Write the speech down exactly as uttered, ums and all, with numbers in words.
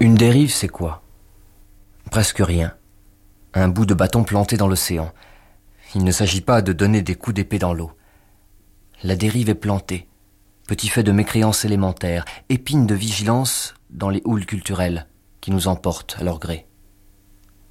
Une dérive, c'est quoi? Presque rien. Un bout de bâton planté dans l'océan. Il ne s'agit pas de donner des coups d'épée dans l'eau. La dérive est plantée, petit fait de mécréance élémentaire, épine de vigilance dans les houles culturelles qui nous emportent à leur gré.